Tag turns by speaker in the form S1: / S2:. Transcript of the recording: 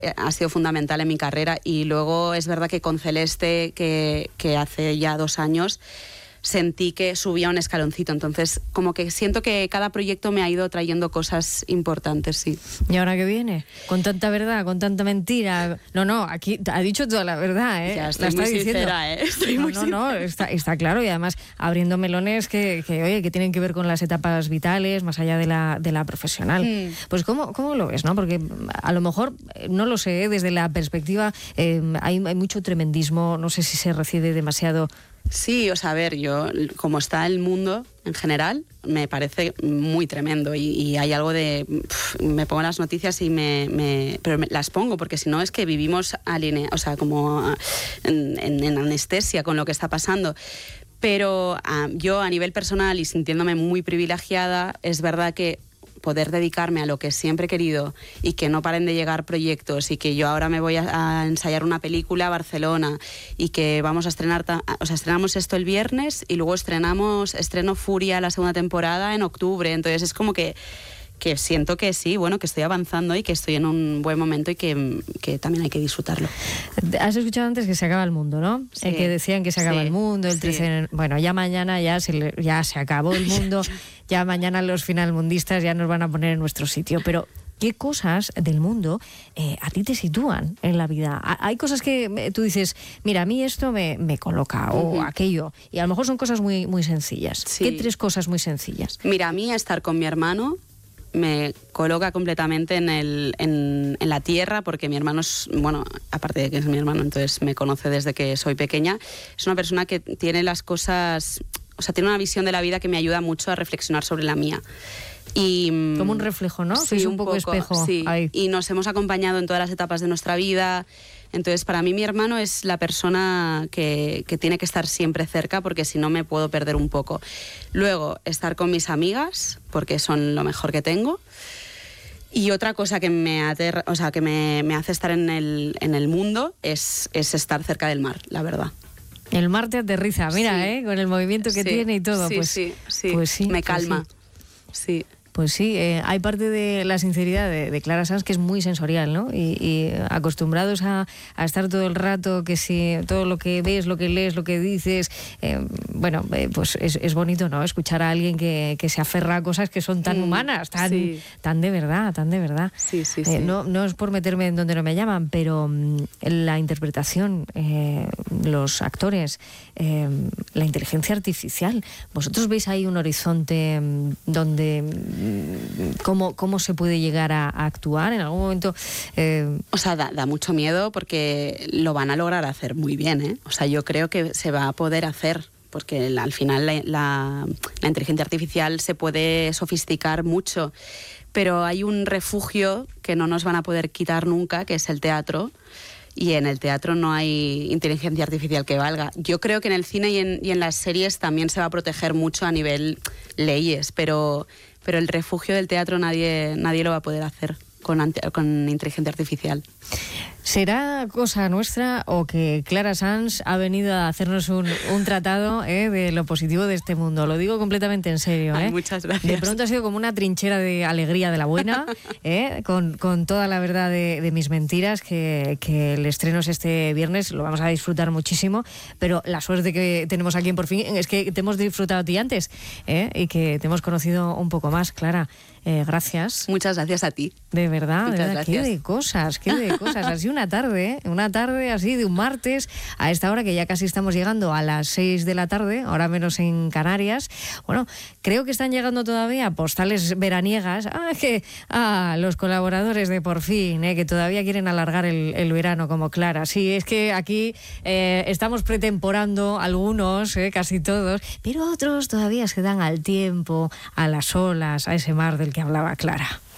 S1: ha sido fundamental en mi carrera. Y luego es verdad que con Celeste, que hace ya 2 años, sentí que subía un escaloncito. Entonces, como que siento que cada proyecto me ha ido trayendo cosas importantes, sí.
S2: ¿Y ahora qué viene? Con tanta verdad, con tanta mentira. No, aquí ha dicho toda la verdad, ¿eh?
S1: Ya, estoy muy sincera, ¿eh?
S2: Está claro. Y además abriendo melones que tienen que ver con las etapas vitales, más allá de la profesional. Pues ¿cómo lo ves, no? Porque a lo mejor, no lo sé, desde la perspectiva, hay mucho tremendismo, no sé si se recibe demasiado.
S1: Sí, o sea, a ver, yo, como está el mundo en general, me parece muy tremendo y hay algo de... me pongo las noticias pero las pongo porque si no es que vivimos como en anestesia con lo que está pasando. Pero yo a nivel personal y sintiéndome muy privilegiada, es verdad que poder dedicarme a lo que siempre he querido y que no paren de llegar proyectos y que yo ahora me voy a ensayar una película a Barcelona y que vamos a estrenar, estrenamos esto el viernes y luego estreno Furia, la segunda temporada, en octubre. Entonces es como que siento que sí, bueno, que estoy avanzando y que estoy en un buen momento y que también hay que disfrutarlo.
S2: Has escuchado antes que se acaba el mundo, ¿no?
S1: Sí.
S2: Que decían que se acaba el mundo, el 13... Bueno, ya mañana ya se acabó el mundo, ya mañana los finalmundistas ya nos van a poner en nuestro sitio, pero... ¿Qué cosas del mundo a ti te sitúan en la vida? Hay cosas que tú dices, mira, a mí esto me coloca, o aquello, y a lo mejor son cosas muy, muy sencillas. Sí. ¿Qué 3 cosas muy sencillas?
S1: Mira, a mí estar con mi hermano me coloca completamente en la tierra, porque mi hermano es, bueno, aparte de que es mi hermano, entonces me conoce desde que soy pequeña, es una persona que tiene las cosas, o sea, tiene una visión de la vida que me ayuda mucho a reflexionar sobre la mía. Y,
S2: como un reflejo, ¿no?
S1: Sí,
S2: es un poco espejo.
S1: Sí. Y nos hemos acompañado en todas las etapas de nuestra vida. Entonces, para mí mi hermano es la persona que tiene que estar siempre cerca, porque si no me puedo perder un poco. Luego, estar con mis amigas, porque son lo mejor que tengo. Y otra cosa que me hace estar en el mundo es estar cerca del mar, la verdad.
S2: El mar te aterriza, mira,
S1: sí.
S2: Con el movimiento que tiene y todo.
S1: Sí,
S2: pues sí.
S1: Me calma. Sí.
S2: Pues sí, hay parte de la sinceridad de Clara Sanz que es muy sensorial, ¿no? Y acostumbrados a estar todo el rato, que si todo lo que ves, lo que lees, lo que dices, pues es bonito, ¿no? Escuchar a alguien que se aferra a cosas que son tan humanas, tan de verdad, tan de verdad.
S1: Sí.
S2: No es por meterme en donde no me llaman, pero la interpretación, los actores, la inteligencia artificial, ¿vosotros veis ahí un horizonte donde... ¿Cómo se puede llegar a actuar en algún momento?
S1: O sea, da mucho miedo porque lo van a lograr hacer muy bien, ¿eh? O sea, yo creo que se va a poder hacer, porque al final la inteligencia artificial se puede sofisticar mucho, pero hay un refugio que no nos van a poder quitar nunca, que es el teatro. Y en el teatro no hay inteligencia artificial que valga. Yo creo que en el cine y en las series también se va a proteger mucho a nivel leyes, pero el refugio del teatro nadie lo va a poder hacer con inteligencia artificial.
S2: ¿Será cosa nuestra o que Clara Sanz ha venido a hacernos un tratado de lo positivo de este mundo? Lo digo completamente en serio.
S1: Ay, muchas gracias.
S2: De pronto ha sido como una trinchera de alegría de la buena, con toda la verdad de mis mentiras, que el estreno es este viernes, lo vamos a disfrutar muchísimo, pero la suerte que tenemos aquí en Por Fin es que te hemos disfrutado a ti antes, y que te hemos conocido un poco más, Clara. Gracias.
S1: Muchas gracias a ti.
S2: De verdad,
S1: muchas gracias.
S2: Qué de cosas. Así una tarde así de un martes, a esta hora que ya casi estamos llegando a las 6 de la tarde, ahora menos en Canarias. Bueno, creo que están llegando todavía postales veraniegas. Los colaboradores de Por Fin, que todavía quieren alargar el verano como Clara. Sí, es que aquí estamos pretemporando algunos, casi todos, pero otros todavía se dan al tiempo, a las olas, a ese mar del que hablaba Clara.